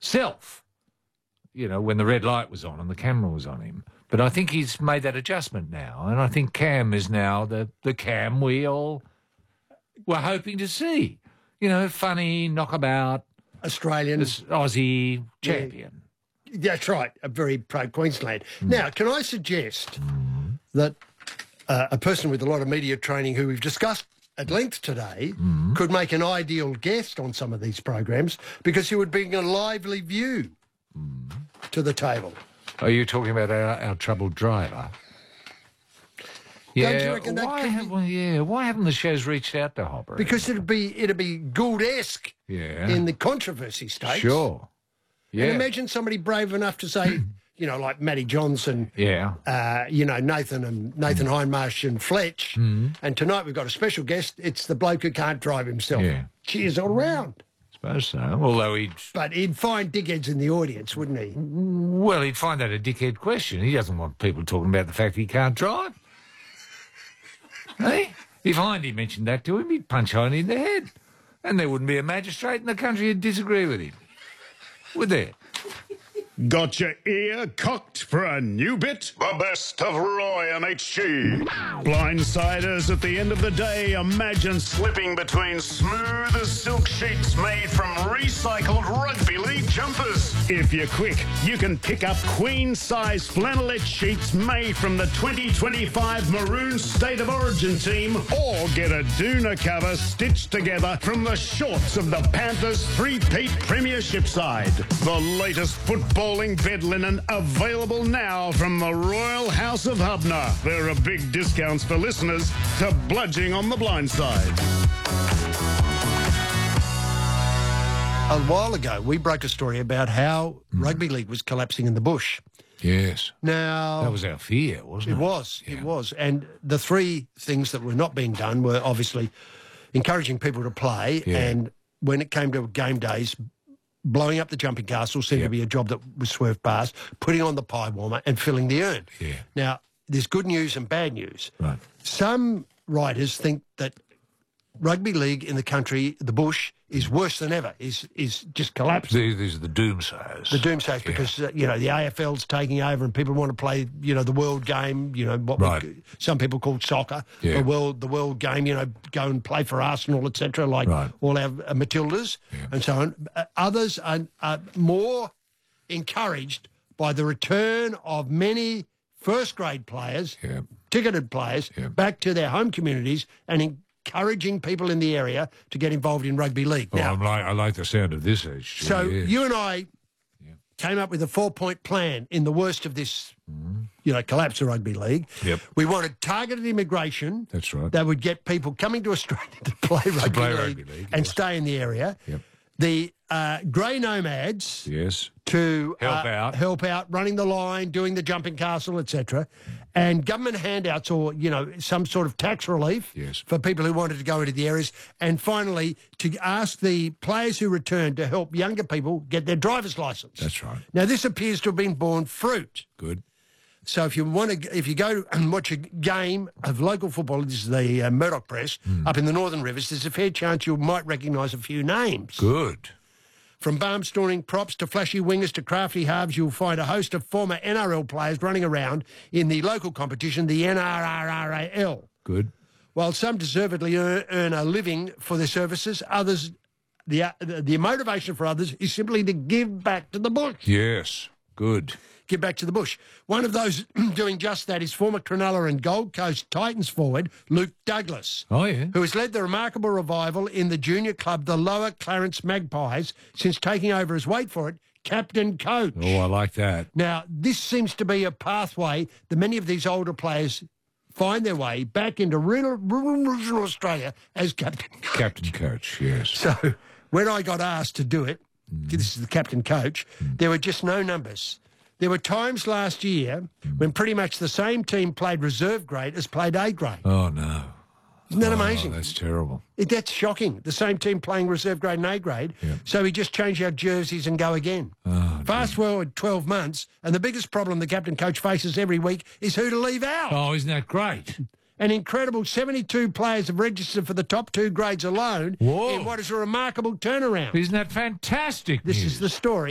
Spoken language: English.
self, when the red light was on and the camera was on him. But I think he's made that adjustment now, and I think Cam is now the Cam we all were hoping to see. Funny, knockabout, Australian, Aussie champion. Yeah, that's right, a very pro-Queensland. Now, can I suggest that a person with a lot of media training who we've discussed at length today could make an ideal guest on some of these programs because he would bring a lively view to the table. Are you talking about our troubled driver? Don't you reckon that why haven't the shows reached out to Hopper? Because it'd be Gould-esque in the controversy stakes. Sure. Yeah. And imagine somebody brave enough to say, like Matty Johnson, Nathan Hindmarsh and Fletch. And tonight we've got a special guest. It's the bloke who can't drive himself. Yeah. Cheers all round. Suppose so. Although But he'd find dickheads in the audience, wouldn't he? Well, he'd find that a dickhead question. He doesn't want people talking about the fact he can't drive. Hey? If Hindy mentioned that to him, he'd punch Hindy in the head. And there wouldn't be a magistrate in the country who'd disagree with him. Would there? Got your ear cocked for a new bit? The best of Roy and HG. Blindsiders at the end of the day, imagine slipping between smooth as silk sheets made from recycled rugby league jumpers. If you're quick, you can pick up queen-size flannelette sheets made from the 2025 Maroon State of Origin team, or get a doona cover stitched together from the shorts of the Panthers' three-peat premiership side. The latest footballing bed linen available now from the Royal House of Hubner. There are big discounts for listeners to Bludging on the Blind Side. A while ago, we broke a story about how rugby league was collapsing in the bush. Yes. Now... That was our fear, wasn't it? It was. And the three things that were not being done were obviously encouraging people to play, and when it came to game days, blowing up the jumping castle seemed to be a job that was swerved past, putting on the pie warmer and filling the urn. Yeah. Now, there's good news and bad news. Right. Some writers think that rugby league in the country, the bush, is worse than ever, is just collapsing. These are the doomsayers. The doomsayers, because, the AFL's taking over and people want to play, the world game, what some people call soccer, the world game, go and play for Arsenal, etc., like all our Matildas and so on. Others are more encouraged by the return of many first-grade players, ticketed players, back to their home communities and encouraging people in the area to get involved in rugby league. Now, I like the sound of this, H. So you and I came up with a 4-point plan in the worst of this, collapse of rugby league. Yep. We wanted targeted immigration. That's right. That would get people coming to Australia to play rugby league and stay in the area. Yep. The grey nomads to help out, running the line, doing the jumping castle, etc., and government handouts or some sort of tax relief for people who wanted to go into the areas, and finally to ask the players who returned to help younger people get their driver's licence. That's right. Now this appears to have been borne fruit. Good. So if you go and watch a game of local football, this is the Murdoch Press, up in the Northern Rivers, there's a fair chance you might recognise a few names. Good. From barnstorming props to flashy wingers to crafty halves, you'll find a host of former NRL players running around in the local competition, the NRRRAL. Good. While some deservedly earn a living for their services, others, the motivation for others is simply to give back to the bush. Yes. Good. Give back to the bush. One of those doing just that is former Cronulla and Gold Coast Titans forward Luke Douglas. Oh, yeah. Who has led the remarkable revival in the junior club, the Lower Clarence Magpies, since taking over as, wait for it, captain coach. Oh, I like that. Now, this seems to be a pathway that many of these older players find their way back into rural Australia as captain coach. Captain coach, yes. So when I got asked to do it, this is the captain coach, there were just no numbers. There were times last year when pretty much the same team played reserve grade as played A grade. Oh, no. Isn't that amazing? That's terrible. That's shocking. The same team playing reserve grade and A grade. Yep. So we just change our jerseys and go again. Oh, fast forward 12 months, and the biggest problem the captain coach faces every week is who to leave out. Oh, isn't that great? An incredible 72 players have registered for the top 2 grades alone in what is a remarkable turnaround. Isn't that fantastic This news? is the story.